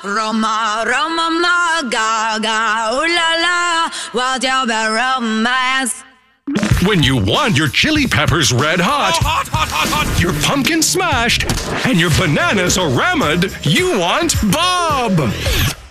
Roma, Roma, ma, gaga, ooh la la, what's your romance? When you want your chili peppers red hot, your pumpkin smashed, and your bananas are rammed, you want Bob.